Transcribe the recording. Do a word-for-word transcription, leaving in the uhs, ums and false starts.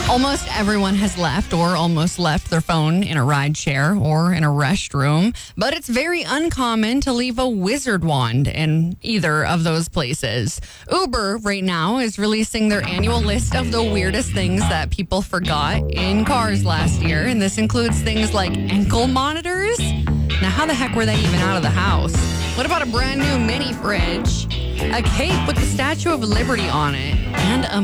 Almost everyone has left or almost left their phone in a ride share or in a restroom, but it's very uncommon to leave a wizard wand in either of those places. Uber right now is releasing their annual list of the weirdest things that people forgot in cars last year, and this includes things like ankle monitors. Now, how the heck were they even out of the house? What about a brand new mini fridge, a cape with the Statue of Liberty on it, and a